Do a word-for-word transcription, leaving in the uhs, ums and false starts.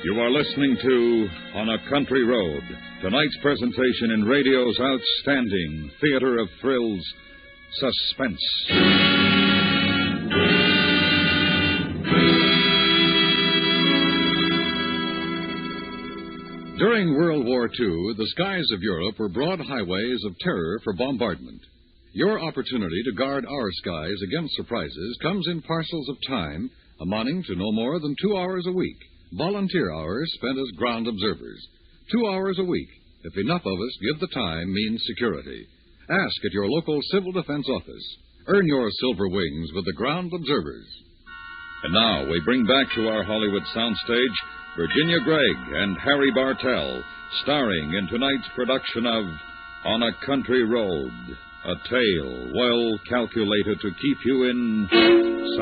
You are listening to On a Country Road, tonight's presentation in radio's outstanding theater of thrills, Suspense. During World War Two, the skies of Europe were broad highways of terror for bombardment. Your opportunity to guard our skies against surprises comes in parcels of time amounting to no more than two hours a week. Volunteer hours spent as ground observers. Two hours a week, if enough of us give the time, means security. Ask at your local civil defense office. Earn your silver wings with the ground observers. And now we bring back to our Hollywood soundstage Virginia Gregg and Harry Bartell, starring in tonight's production of On a Country Road, a tale well calculated to keep you in